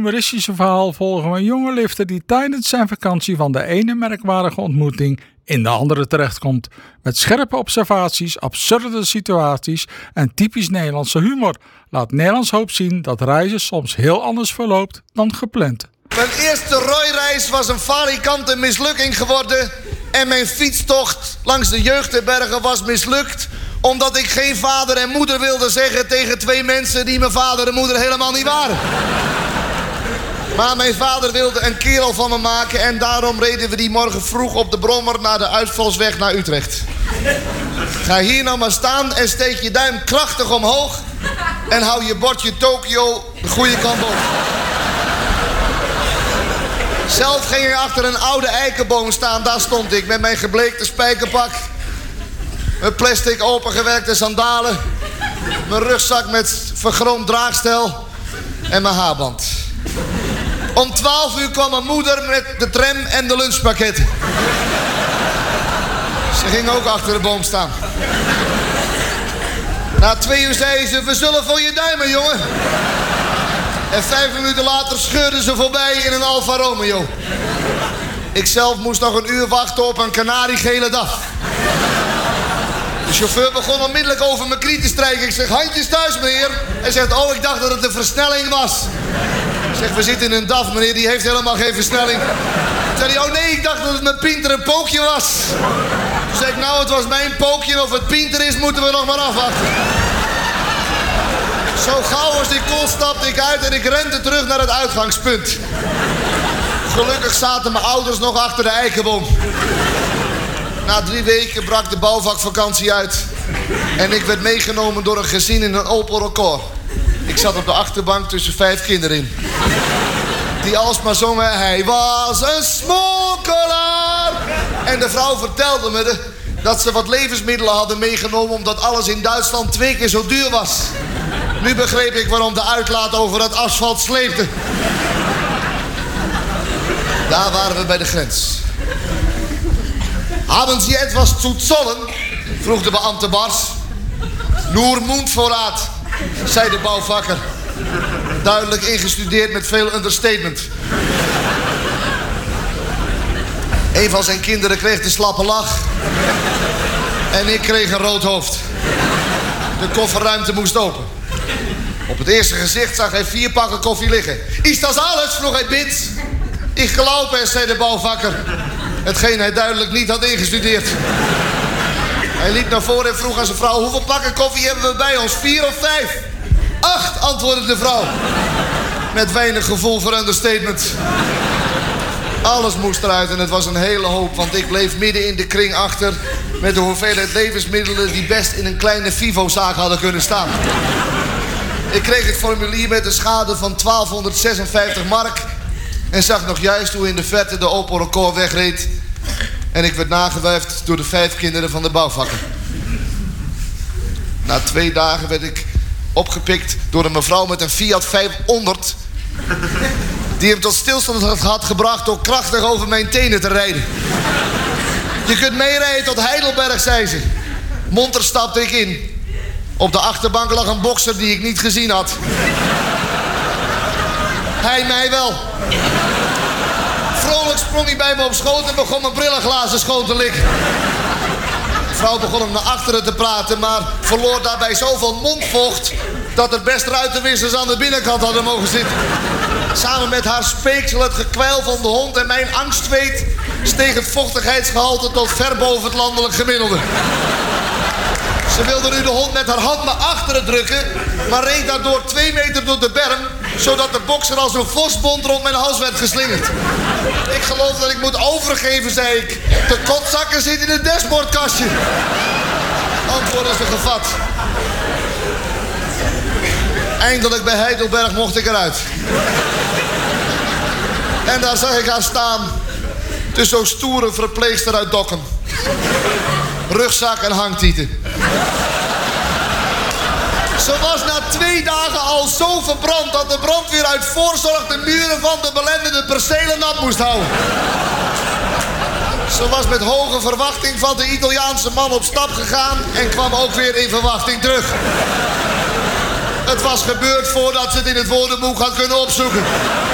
humoristische verhaal volgen we een jonge lifter die tijdens zijn vakantie van de ene merkwaardige ontmoeting in de andere terechtkomt. Met scherpe observaties, absurde situaties en typisch Nederlandse humor laat Nederlands Hoop zien dat reizen soms heel anders verloopt dan gepland. Mijn eerste rooireis was een falikante mislukking geworden en mijn fietstocht langs de Jeugdenbergen was mislukt omdat ik geen vader en moeder wilde zeggen tegen twee mensen die mijn vader en moeder helemaal niet waren. Maar mijn vader wilde een kerel van me maken en daarom reden we die morgen vroeg op de brommer naar de uitvalsweg naar Utrecht. Ga hier nou maar staan en steek je duim krachtig omhoog en hou je bordje Tokio de goede kant op. Zelf ging ik achter een oude eikenboom staan, daar stond ik met mijn gebleekte spijkerpak, mijn plastic opengewerkte sandalen, mijn rugzak met vergroomd draagstel en mijn haarband. Om 12 uur kwam mijn moeder met de tram en de lunchpakketten. Ze ging ook achter de boom staan. Na 2 uur zei ze, we zullen voor je duimen, jongen. En 5 minuten later scheurden ze voorbij in een Alfa Romeo. Ik zelf moest nog een uur wachten op een kanariegele DAF. De chauffeur begon onmiddellijk over mijn knie te strijken. Ik zeg, handjes thuis, meneer. Hij zegt, oh, ik dacht dat het een versnelling was. Ik zeg, we zitten in een DAF, meneer, die heeft helemaal geen versnelling. Toen zei hij, oh nee, ik dacht dat het met Pinter een pookje was. Toen zei ik, nou, het was mijn pookje en of het Pinter is, moeten we nog maar afwachten. Zo gauw als ik kon, stapte ik uit en ik rende terug naar het uitgangspunt. Gelukkig zaten mijn ouders nog achter de eikenboom. Na 3 weken brak de bouwvakvakantie uit. En ik werd meegenomen door een gezin in een Opel Record. Ik zat op de achterbank tussen 5 kinderen in. Die alsmaar zongen, hij was een smokkelaar. En de vrouw vertelde me dat ze wat levensmiddelen hadden meegenomen omdat alles in Duitsland 2 keer zo duur was. Nu begreep ik waarom de uitlaat over het asfalt sleepte. Daar waren we bij de grens. Haben Sie etwas zu zollen? Vroeg de beambte bars. Nur Mundvorraad, zei de bouwvakker. Duidelijk ingestudeerd met veel understatement. Een van zijn kinderen kreeg de slappe lach. En ik kreeg een rood hoofd. De kofferruimte moest open. Op het eerste gezicht zag hij 4 pakken koffie liggen. Is dat alles? Vroeg hij bits. Ik geloof es, zei de bouwvakker. Hetgeen hij duidelijk niet had ingestudeerd. Hij liep naar voren en vroeg aan zijn vrouw, hoeveel pakken koffie hebben we bij ons? 4 of 5? 8, antwoordde de vrouw. Met weinig gevoel voor understatement. Alles moest eruit en het was een hele hoop, want ik bleef midden in de kring achter met de hoeveelheid levensmiddelen die best in een kleine Vivo-zaak hadden kunnen staan. Ik kreeg het formulier met een schade van 1256 mark en zag nog juist hoe in de verte de Opel Record wegreed. En ik werd nagewuifd door de 5 kinderen van de bouwvakker. Na 2 dagen werd ik opgepikt door een mevrouw met een Fiat 500... die hem tot stilstand had gebracht door krachtig over mijn tenen te rijden. Je kunt meerijden tot Heidelberg, zei ze. Monter stapte ik in. Op de achterbank lag een bokser die ik niet gezien had. Hij mij wel. Vrolijk sprong hij bij me op schoot en begon mijn brillenglazen schoon te likken. De vrouw begon hem naar achteren te praten, maar verloor daarbij zoveel mondvocht dat er best ruitenwissers aan de binnenkant hadden mogen zitten. Samen met haar speeksel, het gekwijl van de hond en mijn angstzweet steeg het vochtigheidsgehalte tot ver boven het landelijk gemiddelde. Ze wilde nu de hond met haar hand naar achteren drukken, maar reed daardoor 2 meter door de berm, zodat de bokser als een vosbond rond mijn hals werd geslingerd. Ik geloof dat ik moet overgeven, zei ik. De kotzakken zit in het dashboardkastje. Antwoordde ze gevat. Eindelijk bij Heidelberg mocht ik eruit. En daar zag ik haar staan, tussen zo'n stoere verpleegster uit Dokkum. Rugzak en hangtieten. Ze was na 2 dagen al zo verbrand dat de brandweer uit voorzorg de muren van de belendende percelen nat moest houden. Ze was met hoge verwachting van de Italiaanse man op stap gegaan en kwam ook weer in verwachting terug. Het was gebeurd voordat ze het in het woordenboek had kunnen opzoeken.